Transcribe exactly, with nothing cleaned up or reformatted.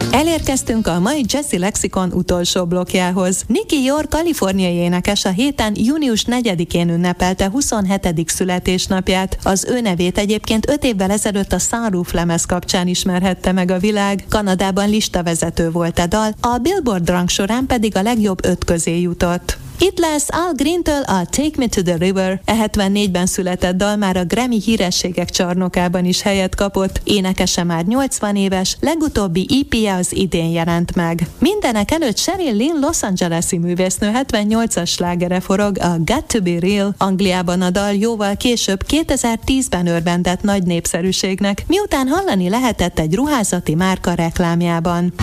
Elérkeztünk a mai Jazzy Lexikon utolsó blokkjához. Nicky York kaliforniai énekes a héten június negyedikén ünnepelte huszonhetedik születésnapját. Az ő nevét egyébként öt évvel ezelőtt a Sunroof lemez kapcsán ismerhette meg a világ. Kanadában listavezető volt a dal, a Billboard rangsorán pedig a legjobb öt közé jutott. Itt lesz Al Greentől a Take Me to the River. E hetvennégyben született dal már a Grammy hírességek csarnokában is helyet kapott. Énekese már nyolcvan éves, legutóbbi é pé-je az idén jelent meg. Mindenek előtt Sheryl Lynn Los Angeles-i művésznő hetvennyolcas slágere forog, a Got to be Real. Angliában a dal jóval később kétezer-tízben örvendett nagy népszerűségnek, miután hallani lehetett egy ruházati márka reklámjában.